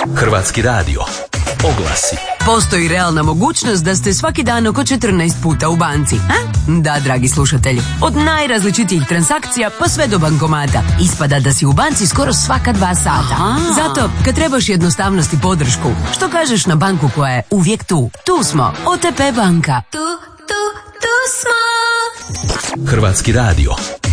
Hrvatski radio. Oglasi. Postoji realna mogućnost da ste svaki dan oko 14 puta u banci. Da, dragi slušatelji, od najrazličitijih transakcija pa sve do bankomata. Ispada da si u banci skoro svaka 2 sata. Aha. Zato, kad trebaš jednostavnost i podršku, što kažeš na banku koja je uvijek tu? Tu smo. OTP banka. Tu smo. Hrvatski radio.